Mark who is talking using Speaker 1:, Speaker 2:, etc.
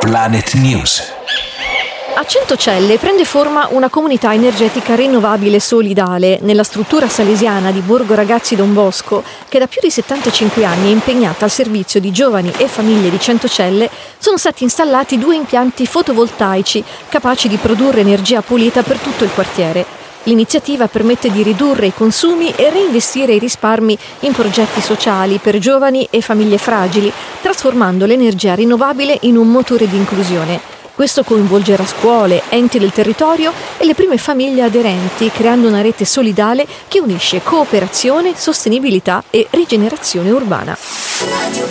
Speaker 1: Planet News.
Speaker 2: A Centocelle prende forma una comunità energetica rinnovabile solidale nella struttura salesiana di Borgo Ragazzi Don Bosco, che da più di 75 anni è impegnata al servizio di giovani e famiglie di Centocelle. Sono stati installati 2 impianti fotovoltaici capaci di produrre energia pulita per tutto il quartiere. L'iniziativa permette di ridurre i consumi e reinvestire i risparmi in progetti sociali per giovani e famiglie fragili, trasformando l'energia rinnovabile in un motore di inclusione. Questo coinvolgerà scuole, enti del territorio e le prime famiglie aderenti, creando una rete solidale che unisce cooperazione, sostenibilità e rigenerazione urbana.